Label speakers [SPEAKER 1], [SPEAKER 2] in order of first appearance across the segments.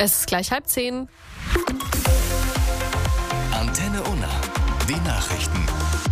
[SPEAKER 1] Es ist gleich 9:30.
[SPEAKER 2] Antenne Unna. Die Nachrichten.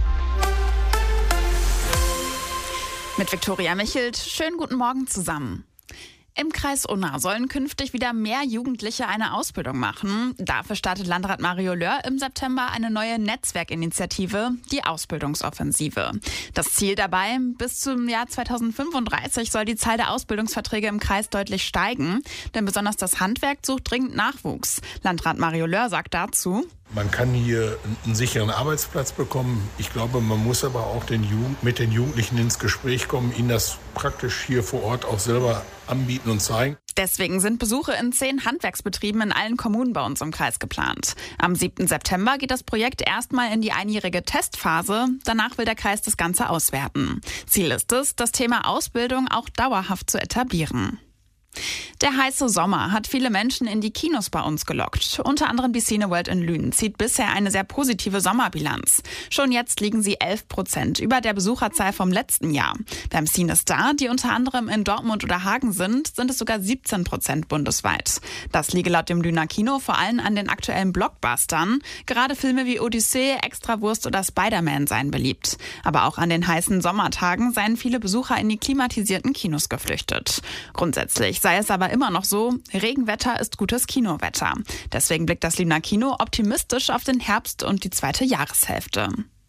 [SPEAKER 3] Mit Viktoria Michelt. Schönen guten Morgen zusammen. Im Kreis Unna sollen künftig wieder mehr Jugendliche eine Ausbildung machen. Dafür startet Landrat Mario Löhr im September eine neue Netzwerkinitiative, die Ausbildungsoffensive. Das Ziel dabei, bis zum Jahr 2035 soll die Zahl der Ausbildungsverträge im Kreis deutlich steigen. Denn besonders das Handwerk sucht dringend Nachwuchs. Landrat Mario Löhr sagt dazu:
[SPEAKER 4] Man kann hier einen sicheren Arbeitsplatz bekommen. Ich glaube, man muss aber auch mit den Jugendlichen ins Gespräch kommen, ihnen das praktisch hier vor Ort auch selber anbieten und zeigen.
[SPEAKER 3] Deswegen sind Besuche in 10 Handwerksbetrieben in allen Kommunen bei uns im Kreis geplant. Am 7. September geht das Projekt erstmal in die einjährige Testphase. Danach will der Kreis das Ganze auswerten. Ziel ist es, das Thema Ausbildung auch dauerhaft zu etablieren. Der heiße Sommer hat viele Menschen in die Kinos bei uns gelockt. Unter anderem die Cineworld in Lünen zieht bisher eine sehr positive Sommerbilanz. Schon jetzt liegen sie 11% über der Besucherzahl vom letzten Jahr. Beim CineStar, die unter anderem in Dortmund oder Hagen sind es sogar 17% bundesweit. Das liege laut dem Lüner Kino vor allem an den aktuellen Blockbustern. Gerade Filme wie Odyssee, Extrawurst oder Spider-Man seien beliebt. Aber auch an den heißen Sommertagen seien viele Besucher in die klimatisierten Kinos geflüchtet. Grundsätzlich sei es aber immer noch so, Regenwetter ist gutes Kinowetter. Deswegen blickt das Lüner Kino optimistisch auf den Herbst und die zweite Jahreshälfte.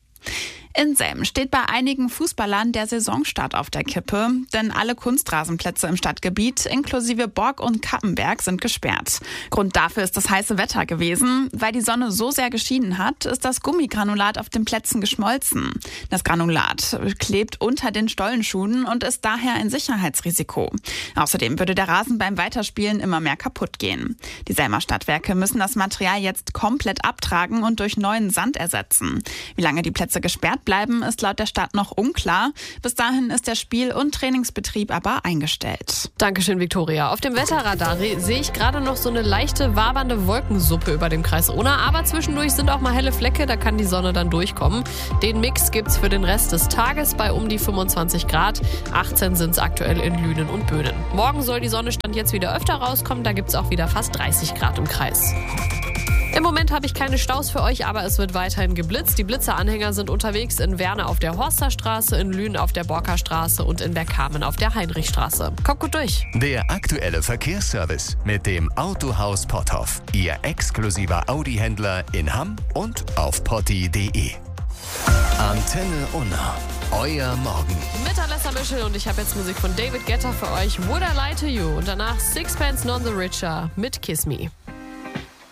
[SPEAKER 3] In Selm steht bei einigen Fußballern der Saisonstart auf der Kippe, denn alle Kunstrasenplätze im Stadtgebiet inklusive Borg und Kappenberg sind gesperrt. Grund dafür ist das heiße Wetter gewesen. Weil die Sonne so sehr geschienen hat, ist das Gummigranulat auf den Plätzen geschmolzen. Das Granulat klebt unter den Stollenschuhen und ist daher ein Sicherheitsrisiko. Außerdem würde der Rasen beim Weiterspielen immer mehr kaputt gehen. Die Selmer Stadtwerke müssen das Material jetzt komplett abtragen und durch neuen Sand ersetzen. Wie lange die Plätze gesperrt bleiben, ist laut der Stadt noch unklar. Bis dahin ist der Spiel- und Trainingsbetrieb aber eingestellt.
[SPEAKER 1] Dankeschön, Viktoria. Auf dem Wetterradar sehe ich gerade noch so eine leichte, wabernde Wolkensuppe über dem Kreis Unna. Aber zwischendurch sind auch mal helle Flecke, da kann die Sonne dann durchkommen. Den Mix gibt's für den Rest des Tages bei um die 25 Grad. 18 sind es aktuell in Lünen und Böhnen. Morgen soll die Sonne stand jetzt wieder öfter rauskommen. Da gibt's auch wieder fast 30 Grad im Kreis. Im Moment habe ich keine Staus für euch, aber es wird weiterhin geblitzt. Die Blitzeranhänger sind unterwegs in Werne auf der Horsterstraße, in Lünen auf der Borkerstraße und in Bergkamen auf der Heinrichstraße. Kommt gut durch.
[SPEAKER 2] Der aktuelle Verkehrsservice mit dem Autohaus Potthoff. Ihr exklusiver Audi-Händler in Hamm und auf potti.de. Antenne Unna. Euer Morgen.
[SPEAKER 1] Mit Alessa Mischel und ich habe jetzt Musik von David Guetta für euch. Would I Lie to You? Und danach Sixpence None the Richer mit Kiss Me.